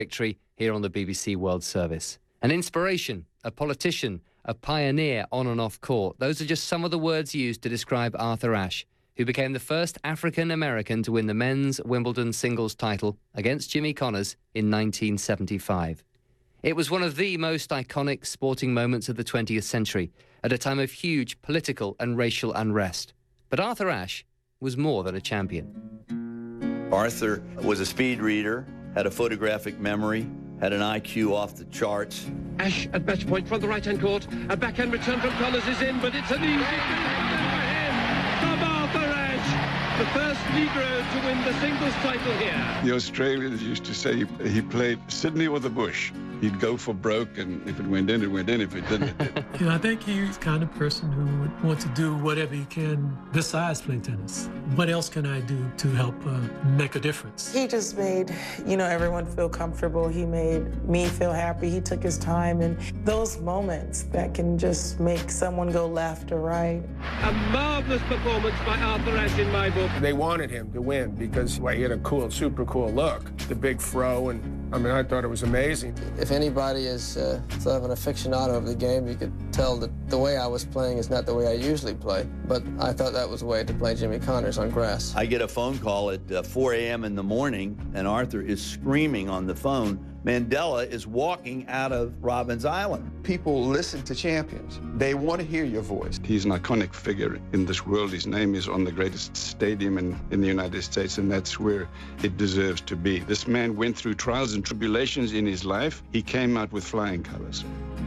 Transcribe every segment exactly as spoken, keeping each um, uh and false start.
victory here on the B B C World Service. An inspiration, a politician, a pioneer on and off court. Those are just some of the words used to describe Arthur Ashe, who became the first African-American to win the men's Wimbledon singles title against Jimmy Connors in nineteen seventy-five. It was one of the most iconic sporting moments of the twentieth century, at a time of huge political and racial unrest. But Arthur Ashe was more than a champion. Arthur was a speed reader, had a photographic memory, had an I Q off the charts. Ashe at match point from the right-hand court. A backhand return from Connors is in, but it's an easy for him from Arthur Ashe, the first Negro to win the singles title here. The Australians used to say he played Sydney or the bush. He'd go for broke, and if it went in, it went in. If it didn't, it didn't. You know, I think he's the kind of person who would want to do whatever he can besides play tennis. What else can I do to help uh, make a difference? He just made, you know, everyone feel comfortable. He made me feel happy. He took his time, and those moments that can just make someone go left or right. A marvelous performance by Arthur Ashe in my book. They wanted him to win because well, he had a cool, super cool look, the big fro, and I mean, I thought it was amazing. If anybody is uh, sort of an aficionado of the game, you could tell that the way I was playing is not the way I usually play. But I thought that was the way to play Jimmy Connors on grass. I get a phone call at uh, four A M in the morning, and Arthur is screaming on the phone. Mandela is walking out of Robbins Island. People listen to champions. They want to hear your voice. He's an iconic figure in this world. His name is on the greatest stadium in, in the United States, and that's where it deserves to be. This man went through trials and tribulations in his life. He came out with flying colors.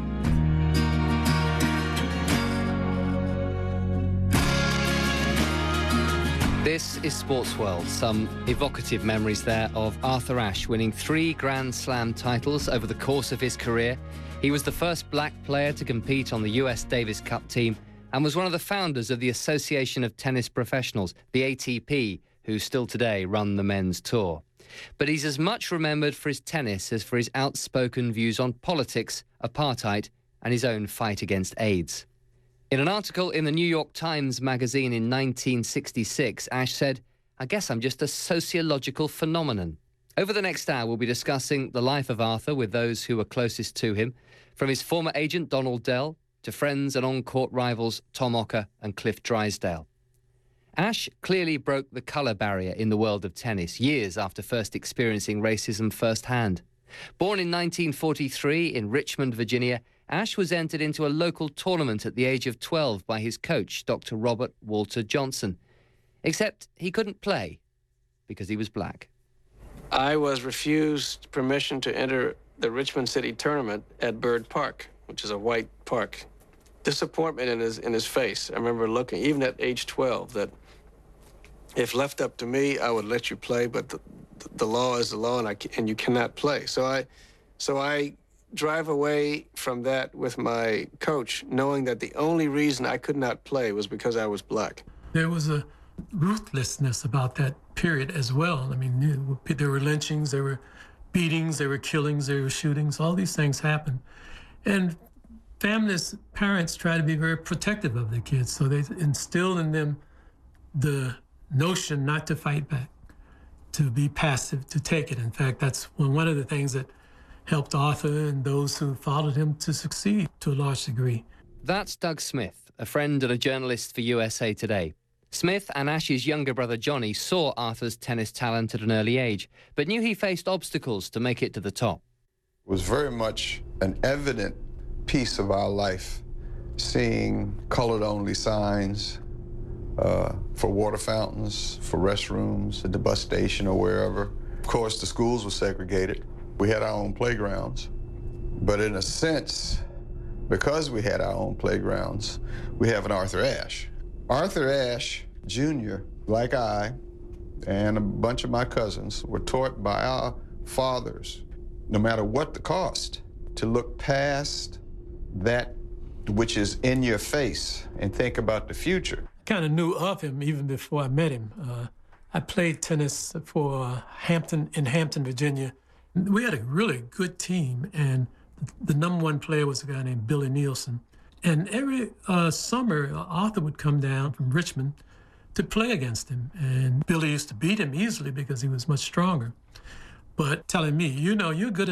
This is Sports World. Some evocative memories there of Arthur Ashe winning three Grand Slam titles over the course of his career. He was the first black player to compete on the U S Davis Cup team and was one of the founders of the Association of Tennis Professionals, the A T P, who still today run the men's tour. But he's as much remembered for his tennis as for his outspoken views on politics, apartheid, and his own fight against AIDS. In an article in the New York Times magazine in nineteen sixty-six, Ashe said, "I guess I'm just a sociological phenomenon." Over the next hour, we'll be discussing the life of Arthur with those who were closest to him, from his former agent Donald Dell to friends and on-court rivals Tom Ocker and Cliff Drysdale. Ashe clearly broke the colour barrier in the world of tennis, years after first experiencing racism firsthand. Born in nineteen forty-three in Richmond, Virginia, Ashe was entered into a local tournament at the age of twelve by his coach, Doctor Robert Walter Johnson. Except he couldn't play because he was black. I was refused permission to enter the Richmond City tournament at Byrd Park, which is a white park. Disappointment in his, in his face. I remember looking, even at age twelve, that if left up to me, I would let you play, but the, the law is the law, and, I, and you cannot play. So I, so I drive away from that with my coach, knowing that the only reason I could not play was because I was black. There was a ruthlessness about that period as well. I mean, there were lynchings, there were beatings, there were killings, there were shootings. All these things happened. And families, parents try to be very protective of their kids, so they instill in them the notion not to fight back, to be passive, to take it. In fact, that's one of the things that helped Arthur and those who followed him to succeed to a large degree. That's Doug Smith, a friend and a journalist for U S A Today. Smith and Ashe's younger brother Johnny saw Arthur's tennis talent at an early age, but knew he faced obstacles to make it to the top. It was very much an evident piece of our life, seeing colored-only signs uh, for water fountains, for restrooms, at the bus station or wherever. Of course, the schools were segregated. We had our own playgrounds. But in a sense, because we had our own playgrounds, we have an Arthur Ashe. Arthur Ashe, Junior, like I, and a bunch of my cousins, were taught by our fathers, no matter what the cost, to look past that which is in your face and think about the future. I kind of knew of him even before I met him. Uh, I played tennis for Hampton, in Hampton, Virginia. We had a really good team, and the number one player was a guy named Billy Nielsen. And every uh, summer, Arthur would come down from Richmond to play against him. And Billy used to beat him easily because he was much stronger. but telling me, you know, you're good